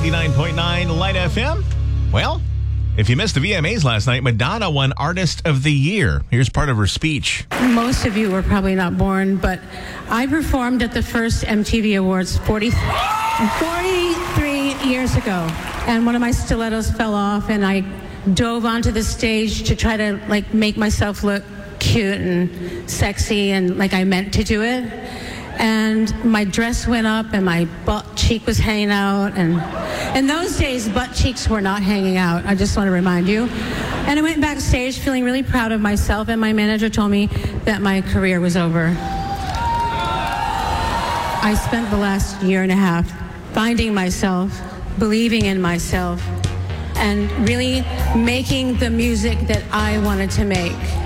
99.9 Light FM. Well, if you missed the VMAs last night, Madonna won Artist of the Year. Here's part of her speech. Most of you were probably not born, but I performed at the first MTV Awards 43 years ago. And one of my stilettos fell off, and I dove onto the stage to try to make myself look cute and sexy and like I meant to do it. And my dress went up and my butt cheek was hanging out. And in those days, butt cheeks were not hanging out. I just want to remind you. And I went backstage feeling really proud of myself, and my manager told me that my career was over. I spent the last year and a half finding myself, believing in myself, and really making the music that I wanted to make.